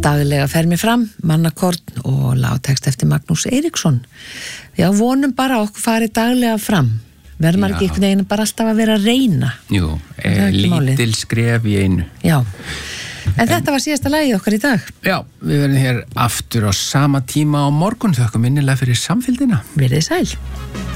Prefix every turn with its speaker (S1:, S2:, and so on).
S1: Daglega fer mér fram, Mannakorn og lagtext eftir Magnús Eiríksson. Já, vonum bara okkur fari daglega fram. Verður maður ekki einhvern veginn bara alltaf að vera að reyna?
S2: Jú, lítil skref í einu.
S1: Já, en þetta var síðasta lagið okkar í dag.
S2: Já, við verðum hér aftur á sama tíma á morgun. Þökkum innilega fyrir samfylgdina.
S1: Verið sæl.